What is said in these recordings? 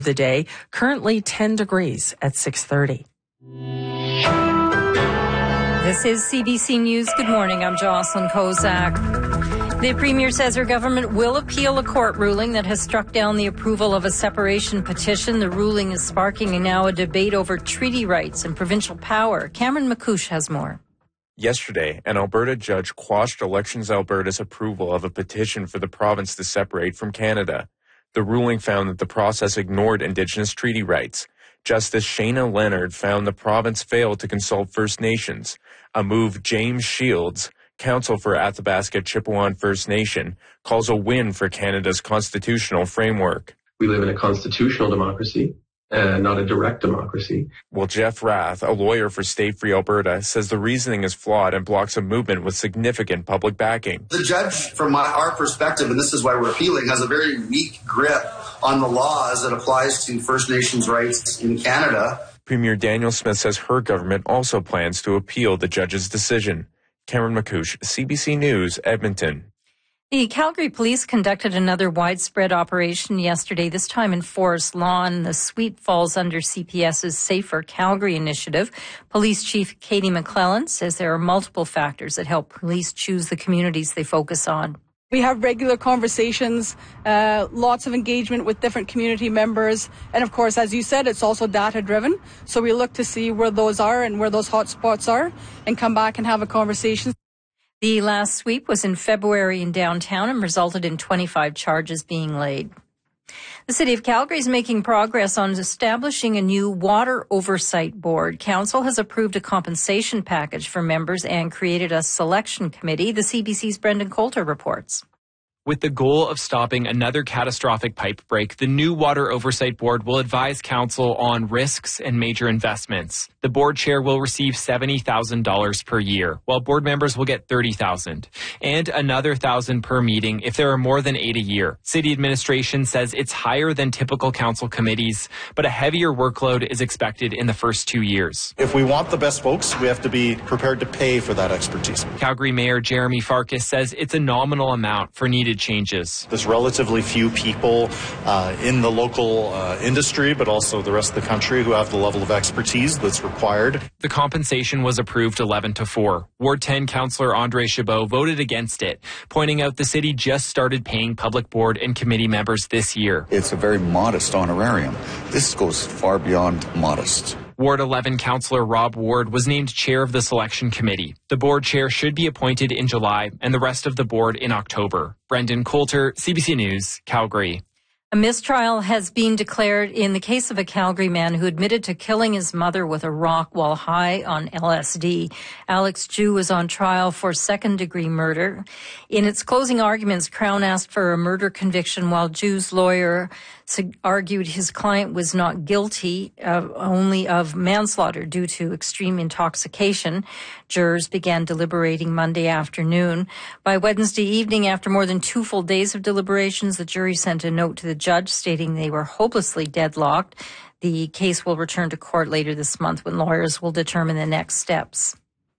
the day, currently 10 degrees at 6:30. This is CBC News. Good morning. I'm Jocelyn Kozak. The Premier says her government will appeal a court ruling that has struck down the approval of a separation petition. The ruling is sparking now a debate over treaty rights and provincial power. Cameron McCouche has more. Yesterday, an Alberta judge quashed Elections Alberta's approval of a petition for the province to separate from Canada. The ruling found that the process ignored Indigenous treaty rights. Justice Shayna Leonard found the province failed to consult First Nations, a move James Shields, counsel for Athabasca Chipewyan First Nation, calls a win for Canada's constitutional framework. We live in a constitutional democracy, not a direct democracy. Well, Jeff Rath, a lawyer for Stay Free Alberta, says the reasoning is flawed and blocks a movement with significant public backing. The judge, from our perspective, and this is why we're appealing, has a very weak grip on the law as it applies to First Nations rights in Canada. Premier Danielle Smith says her government also plans to appeal the judge's decision. Cameron McCouche, CBC News, Edmonton. The Calgary Police conducted another widespread operation yesterday, this time in Forest Lawn. The sweep falls under CPS's Safer Calgary initiative. Police Chief Katie McClellan says there are multiple factors that help police choose the communities they focus on. We have regular conversations, lots of engagement with different community members. And of course, as you said, it's also data driven. So we look to see where those are and where those hot spots are and come back and have a conversation. The last sweep was in February in downtown and resulted in 25 charges being laid. The City of Calgary is making progress on establishing a new water oversight board. Council has approved a compensation package for members and created a selection committee. The CBC's Brendan Coulter reports. With the goal of stopping another catastrophic pipe break, the new Water Oversight Board will advise Council on risks and major investments. The board chair will receive $70,000 per year, while board members will get $30,000, and another $1,000 per meeting if there are more than 8 a year. City administration says it's higher than typical council committees, but a heavier workload is expected in the first 2 years. If we want the best folks, we have to be prepared to pay for that expertise. Calgary Mayor Jeremy Farkas says it's a nominal amount for needed changes. There's relatively few people in the local industry, but also the rest of the country who have the level of expertise that's required. The compensation was approved 11-4. Ward 10 Councillor Andre Chabot voted against it, pointing out the city just started paying public board and committee members this year. It's a very modest honorarium. This goes far beyond modest. Ward 11 Councillor Rob Ward was named chair of the selection committee. The board chair should be appointed in July and the rest of the board in October. Brendan Coulter, CBC News, Calgary. A mistrial has been declared in the case of a Calgary man who admitted to killing his mother with a rock while high on LSD. Alex Jew was on trial for second-degree murder. In its closing arguments, Crown asked for a murder conviction while Jew's lawyer argued his client was not guilty, only of manslaughter due to extreme intoxication. Jurors began deliberating Monday afternoon. By Wednesday evening, after more than 2 full days of deliberations, the jury sent a note to the judge stating they were hopelessly deadlocked. The case will return to court later this month when lawyers will determine the next steps.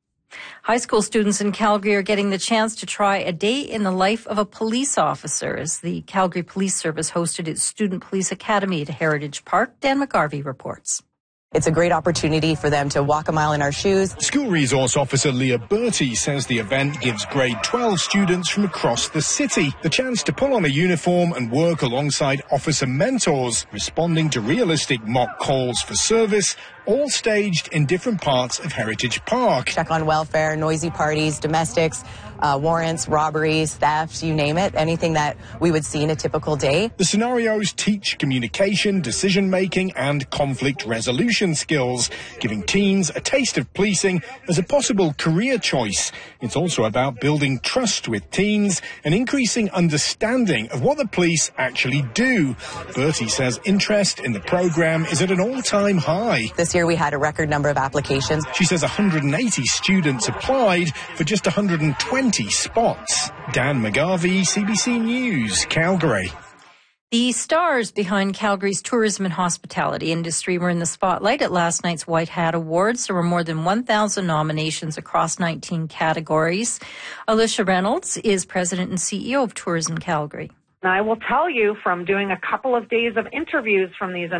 High school students in Calgary are getting the chance to try a day in the life of a police officer as the Calgary Police Service hosted its Student Police Academy at Heritage Park. Dan McGarvey reports. It's a great opportunity for them to walk a mile in our shoes. School Resource Officer Leah Bertie says the event gives grade 12 students from across the city the chance to pull on a uniform and work alongside officer mentors, responding to realistic mock calls for service, all staged in different parts of Heritage Park. Check on welfare, noisy parties, domestics, warrants, robberies, thefts, you name it, anything that we would see in a typical day. The scenarios teach communication, decision-making and conflict resolution skills, giving teens a taste of policing as a possible career choice. It's also about building trust with teens and increasing understanding of what the police actually do. Bertie says interest in the program is at an all-time high. This year we had a record number of applications. She says 180 students applied for just 120 spots. Dan McGarvey, CBC News, Calgary. The stars behind Calgary's tourism and hospitality industry were in the spotlight at last night's White Hat Awards. There were more than 1,000 nominations across 19 categories. Alicia Reynolds is president and CEO of Tourism Calgary. I will tell you from doing a couple of days of interviews from these